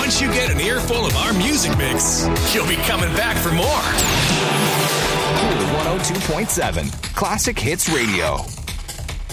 Once you get an earful of our music mix, you'll be coming back for more. Cool 102.7 Classic Hits Radio.